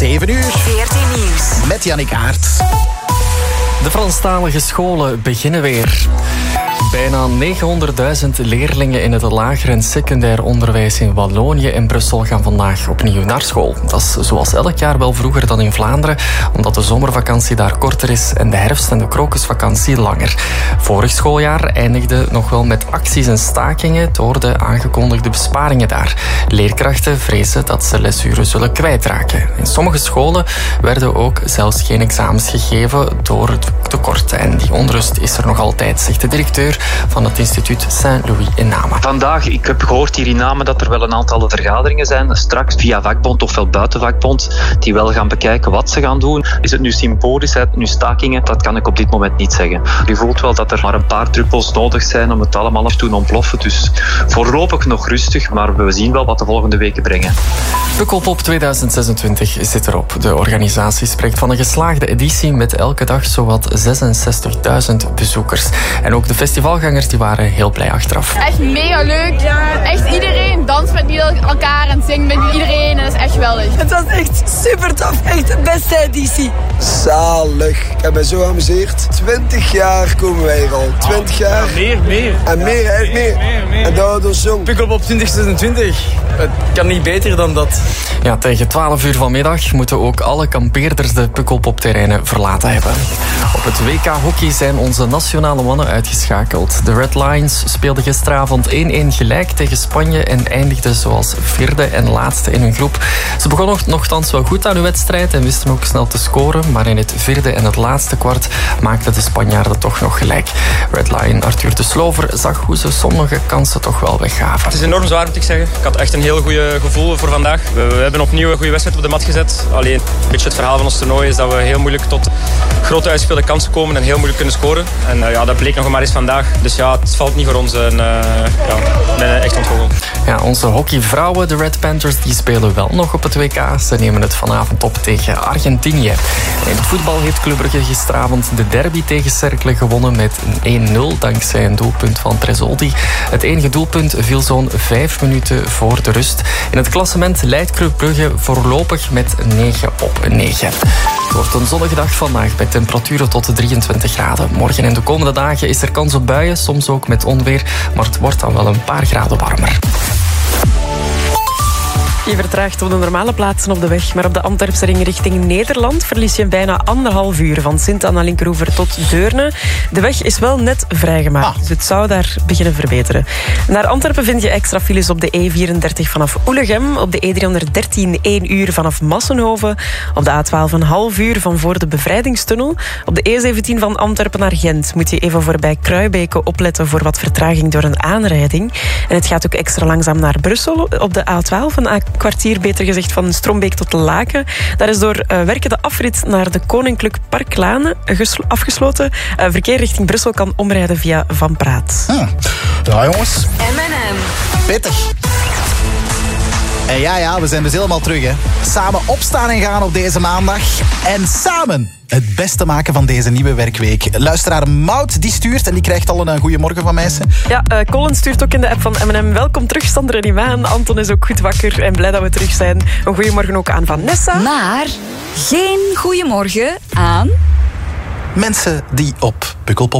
7 uur. 14 Nieuws. Met Jannik Aert. De Franstalige scholen beginnen weer. Bijna 900.000 leerlingen in het lager en secundair onderwijs in Wallonië en Brussel gaan vandaag opnieuw naar school. Dat is zoals elk jaar wel vroeger dan in Vlaanderen, omdat de zomervakantie daar korter is en de herfst- en de krokusvakantie langer. Vorig schooljaar eindigde nog wel met acties en stakingen door de aangekondigde besparingen daar. Leerkrachten vrezen dat ze lesuren zullen kwijtraken. In sommige scholen werden ook zelfs geen examens gegeven door het tekort. En die onrust is er nog altijd, zegt de directeur van het instituut Saint-Louis in Namen. Vandaag, ik heb gehoord hier in Namen dat er wel een aantal vergaderingen zijn, straks via vakbond ofwel buiten vakbond, die wel gaan bekijken wat ze gaan doen. Is het nu symbolisch, is het nu stakingen? Dat kan ik op dit moment niet zeggen. Je voelt wel dat er maar een paar druppels nodig zijn om het allemaal af te doen ontploffen. Dus voorlopig nog rustig, maar we zien wel wat de volgende weken brengen. Pukkelpop 2026 zit erop. De organisatie spreekt van een geslaagde editie met elke dag zowat 66.000 bezoekers. En ook de festivalgangers die waren heel blij achteraf. Echt mega leuk. Echt iedereen danst met elkaar en zingt met iedereen. En dat is echt geweldig. Het was echt super tof. Echt de beste editie. Zalig. Ik heb me zo geamuseerd. 20 jaar komen wij hier al. 20 jaar. Meer. En meer. En dat houdt ons jong. Pukkelpop 2026. Het kan niet beter dan dat. Ja, tegen 12 uur vanmiddag moeten ook alle kampeerders de Pukkelpop-terreinen verlaten hebben. Op het WK hockey zijn onze nationale mannen uitgeschakeld. De Red Lions speelden gisteravond 1-1 gelijk tegen Spanje en eindigden zoals vierde en laatste in hun groep. Ze begonnen nogthans wel goed aan hun wedstrijd en wisten ook snel te scoren, maar in het vierde en het laatste kwart maakten de Spanjaarden toch nog gelijk. Red Lion Arthur de Slover zag hoe ze sommige kansen toch wel weggaven. Het is enorm zwaar, moet ik zeggen. Ik had echt een heel goed gevoel voor vandaag. We hebben opnieuw een goede wedstrijd op de mat gezet. Alleen een beetje het verhaal van ons toernooi is dat we heel moeilijk tot grote uitgespeelde kansen komen en heel moeilijk kunnen scoren. En dat bleek nog maar eens vandaag. Dus ja, het valt niet voor ons. En ik ben echt ontgoocheld. Ja, onze hockeyvrouwen, de Red Panthers, die spelen wel nog op het WK. Ze nemen het vanavond op tegen Argentinië. In het voetbal heeft Club Brugge gisteravond de derby tegen Cercle gewonnen met een 1-0 dankzij een doelpunt van Tresoldi. Het enige doelpunt viel zo'n 5 minuten voor de rust. In het klassement leidt Club Brugge voorlopig met 9/9. Het wordt een zonnige dag vandaag bij temperaturen tot 23 graden. Morgen en de komende dagen is er kans op buien, soms ook met onweer, maar het wordt dan wel een paar graden warmer. Je vertraagt op de normale plaatsen op de weg, maar op de Antwerpse ring richting Nederland verlies je bijna 1,5 uur van Sint-Anna-Linkeroever tot Deurne. De weg is wel net vrijgemaakt, dus het zou daar beginnen verbeteren. Naar Antwerpen vind je extra files op de E34 vanaf Oelegem, op de E313 1 uur vanaf Massenhoven, op de A12 een half uur van voor de Bevrijdingstunnel. Op de E17 van Antwerpen naar Gent moet je even voorbij Kruibeke opletten voor wat vertraging door een aanrijding. En het gaat ook extra langzaam naar Brussel op de A12, een kwartier beter gezegd van Strombeek tot Laken. Daar is door werken de afrit naar de Koninklijk Parklane afgesloten. Verkeer richting Brussel kan omrijden via Van Praat. Ja, jongens. M&M. Pittig. En ja, we zijn dus helemaal terug, hè. Samen opstaan en gaan op deze maandag. En samen het beste maken van deze nieuwe werkweek. Luisteraar Maud, die stuurt en die krijgt al een goeiemorgen van mij. Ja, Colin stuurt ook in de app van M&M. Welkom terug, Sander en Imaan. Anton is ook goed wakker en blij dat we terug zijn. Een goeiemorgen ook aan Vanessa. Maar geen goeiemorgen aan mensen die op Pukkelpop